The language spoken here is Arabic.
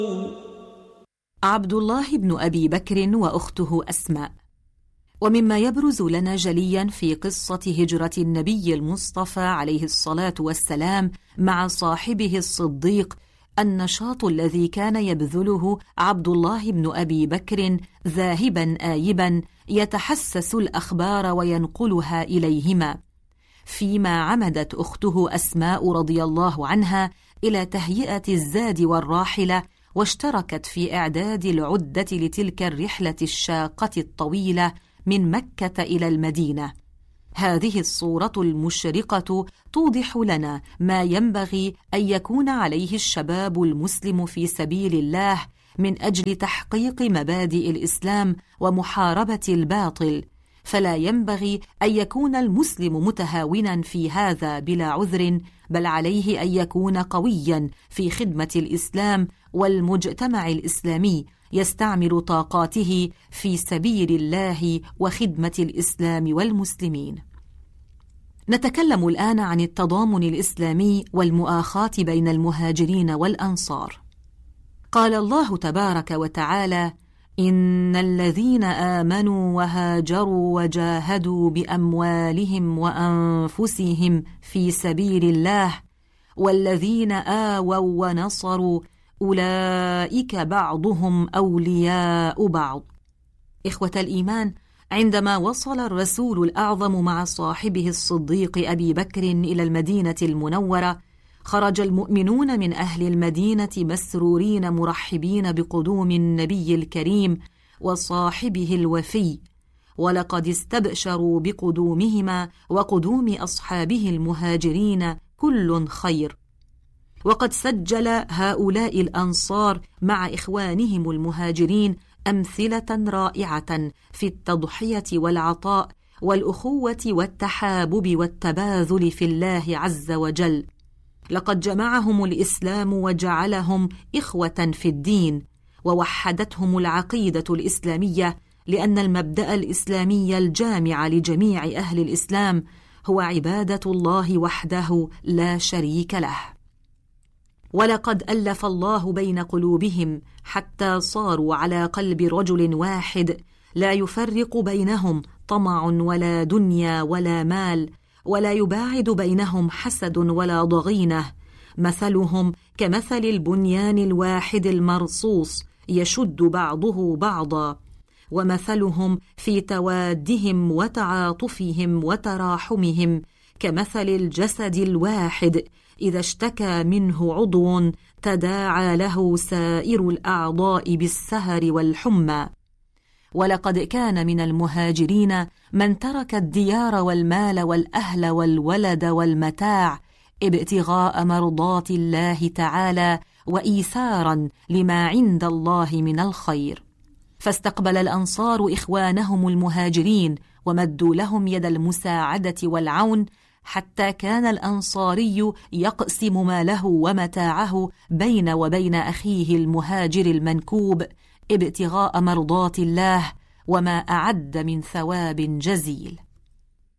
عبد الله بن أبي بكر وأخته أسماء. ومما يبرز لنا جليا في قصة هجرة النبي المصطفى عليه الصلاة والسلام مع صاحبه الصديق النشاط الذي كان يبذله عبد الله بن أبي بكر ذاهبا آيبا يتحسس الأخبار وينقلها إليهما، فيما عمدت أخته أسماء رضي الله عنها إلى تهيئة الزاد والراحلة، واشتركت في إعداد العدة لتلك الرحلة الشاقة الطويلة من مكة إلى المدينة. هذه الصورة المشرقة توضح لنا ما ينبغي أن يكون عليه الشباب المسلم في سبيل الله من أجل تحقيق مبادئ الإسلام ومحاربة الباطل، فلا ينبغي أن يكون المسلم متهاونا في هذا بلا عذر، بل عليه أن يكون قويا في خدمة الإسلام والمجتمع الإسلامي، يستعمل طاقاته في سبيل الله وخدمة الإسلام والمسلمين. نتكلم الآن عن التضامن الإسلامي والمؤاخاة بين المهاجرين والأنصار. قال الله تبارك وتعالى: إن الذين آمنوا وهاجروا وجاهدوا بأموالهم وأنفسهم في سبيل الله والذين آووا ونصروا أولئك بعضهم أولياء بعض. إخوة الإيمان، عندما وصل الرسول الأعظم مع صاحبه الصديق أبي بكر إلى المدينة المنورة، خرج المؤمنون من أهل المدينة مسرورين مرحبين بقدوم النبي الكريم وصاحبه الوفي، ولقد استبشروا بقدومهما وقدوم أصحابه المهاجرين كل خير. وقد سجل هؤلاء الأنصار مع إخوانهم المهاجرين أمثلة رائعة في التضحية والعطاء والأخوة والتحابب والتباذل في الله عز وجل. لقد جمعهم الإسلام وجعلهم إخوة في الدين، ووحدتهم العقيدة الإسلامية، لأن المبدأ الإسلامي الجامع لجميع أهل الإسلام هو عبادة الله وحده لا شريك له. ولقد ألف الله بين قلوبهم حتى صاروا على قلب رجل واحد، لا يفرق بينهم طمع ولا دنيا ولا مال، ولا يباعد بينهم حسد ولا ضغينة. مثلهم كمثل البنيان الواحد المرصوص يشد بعضه بعضا، ومثلهم في توادهم وتعاطفهم وتراحمهم كمثل الجسد الواحد إذا اشتكى منه عضو تداعى له سائر الأعضاء بالسهر والحمى. ولقد كان من المهاجرين من ترك الديار والمال والأهل والولد والمتاع ابتغاء مرضات الله تعالى وإيثارا لما عند الله من الخير، فاستقبل الأنصار إخوانهم المهاجرين ومدوا لهم يد المساعدة والعون، حتى كان الأنصاري يقسم ماله ومتاعه بين وبين أخيه المهاجر المنكوب ابتغاء مرضات الله وما أعد من ثواب جزيل.